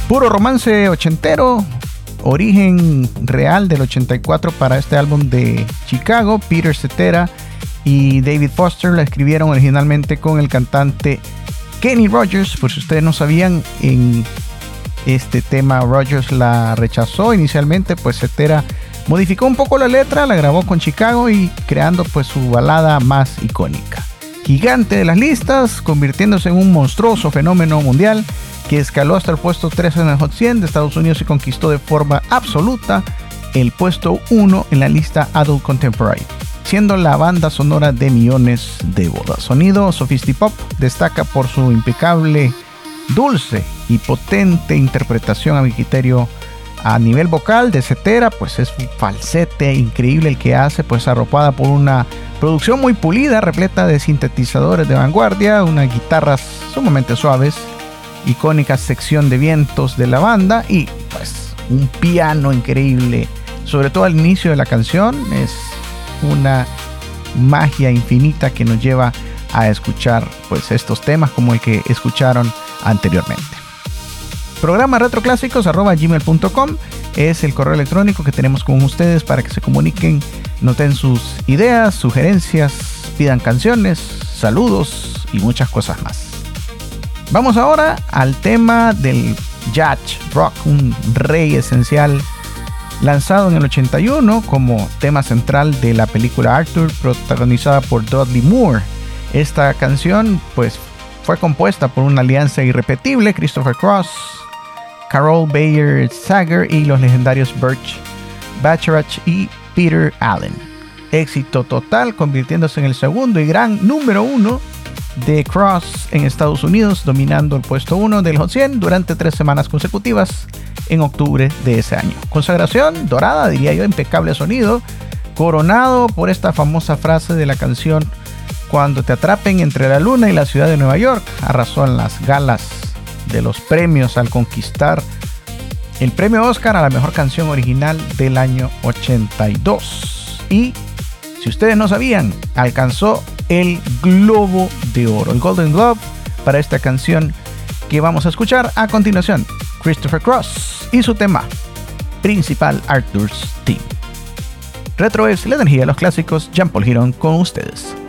Puro romance ochentero, origen real del 84 para este álbum de Chicago. Peter Cetera y David Foster la escribieron originalmente con el cantante Kenny Rogers. Por si ustedes no sabían, en este tema Rogers la rechazó inicialmente, pues Cetera modificó un poco la letra, la grabó con Chicago y creando pues su balada más icónica. Gigante de las listas, convirtiéndose en un monstruoso fenómeno mundial que escaló hasta el puesto 13 en el Hot 100 de Estados Unidos y conquistó de forma absoluta el puesto 1 en la lista Adult Contemporary, siendo la banda sonora de millones de bodas. Sonido Sophistipop destaca por su impecable, dulce y potente interpretación a mi criterio. A nivel vocal de Cetera, pues es un falsete increíble el que hace, pues arropada por una producción muy pulida, repleta de sintetizadores de vanguardia, unas guitarras sumamente suaves, icónica sección de vientos de la banda y pues un piano increíble, sobre todo al inicio de la canción. Es una magia infinita que nos lleva a escuchar pues estos temas como el que escucharon anteriormente. Programa retroclásicos@gmail.com es el correo electrónico que tenemos con ustedes para que se comuniquen, noten sus ideas, sugerencias, pidan canciones, saludos y muchas cosas más. Vamos ahora al tema del yacht rock, un rey esencial lanzado en el 81 como tema central de la película Arthur, protagonizada por Dudley Moore. Esta canción pues fue compuesta por una alianza irrepetible: Christopher Cross, Carole Bayer Sager y los legendarios Burt Bacharach y Peter Allen. Éxito total, convirtiéndose en el segundo y gran número 1 de Cross en Estados Unidos, dominando el puesto 1 del Hot 100 durante 3 semanas consecutivas en octubre de ese año. Consagración dorada, diría yo, impecable sonido, coronado por esta famosa frase de la canción: cuando te atrapen entre la luna y la ciudad de Nueva York. Arrasó en las galas de los premios al conquistar el premio Oscar a la mejor canción original del año 82. Y si ustedes no sabían, alcanzó el Globo de Oro, el Golden Globe, para esta canción que vamos a escuchar a continuación. Christopher Cross y su tema principal, Arthur's Theme. Retro es la energía de los clásicos. Jean Paul Girón con ustedes.